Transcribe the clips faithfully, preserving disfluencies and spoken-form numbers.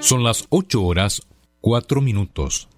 Son las ocho horas, cuatro minutos.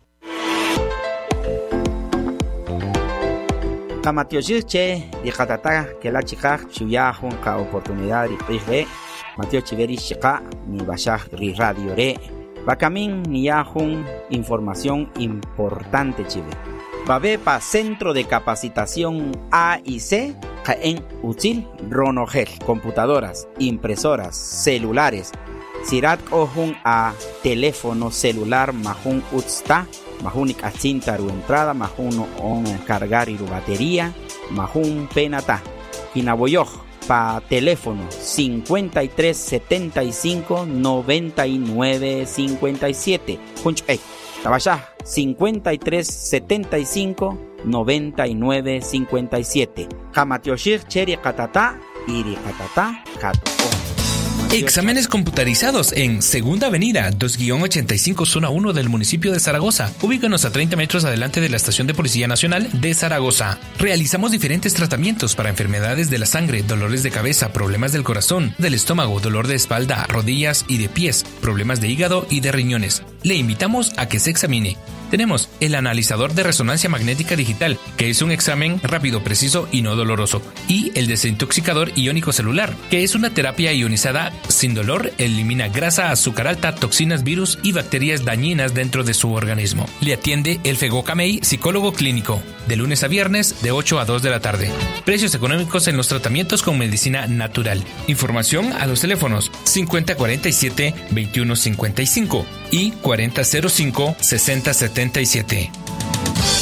Kamatiochiche, dichatata, que la chica, chuyahun, ka oportunidad, y Mateo Chiveri Shika, ni Bashah Ri Radio Re, Bakamin ni Yahun, información importante Chive. Babepa Centro de Capacitación A y C, en Util, Ronogel, computadoras, impresoras, celulares. Sirat Ohun a teléfono celular Mahun Utsta, Mahunik a cintaru entrada, Mahun on cargar y batería, Mahun penata. Kinaboyoj, pa teléfono cincuenta y tres setenta y cinco noventa y nueve cincuenta y siete. Punch eh, Tabashah cincuenta y tres setenta y cinco noventa y nueve cincuenta y siete. Kamatioshir Cheri Katata, Iri Katata, Kato. Exámenes computarizados en Segunda Avenida, dos guión ochenta y cinco, zona uno del municipio de Zaragoza. Ubícanos a treinta metros adelante de la Estación de Policía Nacional de Zaragoza. Realizamos diferentes tratamientos para enfermedades de la sangre, dolores de cabeza, problemas del corazón, del estómago, dolor de espalda, rodillas y de pies, problemas de hígado y de riñones. Le invitamos a que se examine. Tenemos el analizador de resonancia magnética digital, que es un examen rápido, preciso y no doloroso, y el desintoxicador iónico celular, que es una terapia ionizada sin dolor, elimina grasa, azúcar alta, toxinas, virus y bacterias dañinas dentro de su organismo. Le atiende el Fegocamey, psicólogo clínico, de lunes a viernes de ocho a dos de la tarde. Precios económicos en los tratamientos con medicina natural. Información a los teléfonos cincuenta cuarenta y siete veintiuno cincuenta y cinco y cuarenta cero cinco sesenta setenta y siete.